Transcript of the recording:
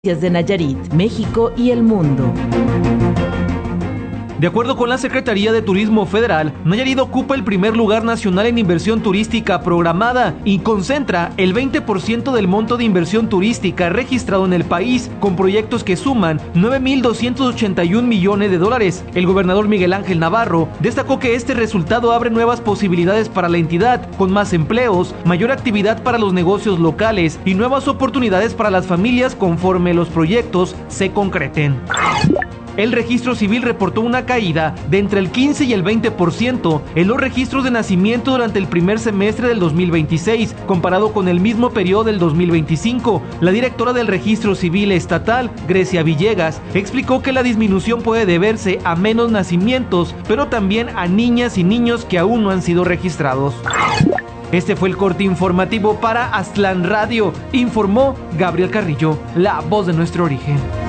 De Nayarit, México y el mundo. De acuerdo con la Secretaría de Turismo Federal, Nayarit ocupa el primer lugar nacional en inversión turística programada y concentra el 20% del monto de inversión turística registrado en el país, con proyectos que suman 9.281 millones de dólares. El gobernador Miguel Ángel Navarro destacó que este resultado abre nuevas posibilidades para la entidad, con más empleos, mayor actividad para los negocios locales y nuevas oportunidades para las familias conforme los proyectos se concreten. El registro civil reportó una caída de entre el 15 y el 20% en los registros de nacimiento durante el primer semestre del 2026, comparado con el mismo periodo del 2025. La directora del Registro Civil Estatal, Grecia Villegas, explicó que la disminución puede deberse a menos nacimientos, pero también a niñas y niños que aún no han sido registrados. Este fue el corte informativo para Aztlán Radio. Informó Gabriel Carrillo, la voz de nuestro origen.